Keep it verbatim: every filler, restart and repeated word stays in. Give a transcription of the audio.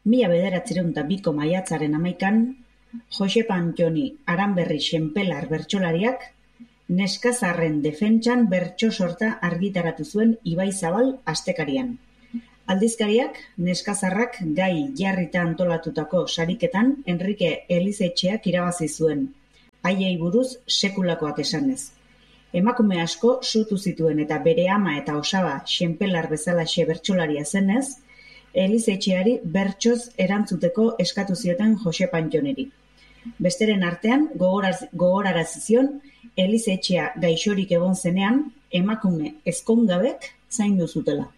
Mila bederatziehun eta biko maiatzaren hamaikan, Joxepa Antoni Aranberri Xenpelar bertsolariak neskazarren defentsan bertso sorta argitaratu zuen Ibaizabal astekarian. Aldizkariak neskazarrak gai jarrita antolatutako sariketan Enrike Elizetxeak irabazi zuen, haiei buruz sekulakoak esanez. Emakume asko sutu zituen eta bere ama eta osaba Xenpelar bezalaxe bertsolaria zenez, Elizetxeari bertsoz erantzuteko eskatu zioten Joxepa Antoniri. Besteren artean, gogorarazi zion, Elizetxea gaixorik egon zenean, emakume ezkongabek zaindu zutela.